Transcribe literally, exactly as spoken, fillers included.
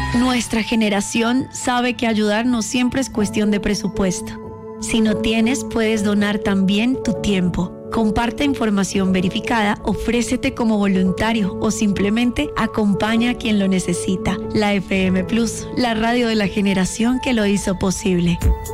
Nuestra generación sabe que ayudar no siempre es cuestión de presupuesto. Si no tienes, puedes donar también tu tiempo. Comparte información verificada, ofrécete como voluntario o simplemente acompaña a quien lo necesita. La F M Plus, la radio de la generación que lo hizo posible.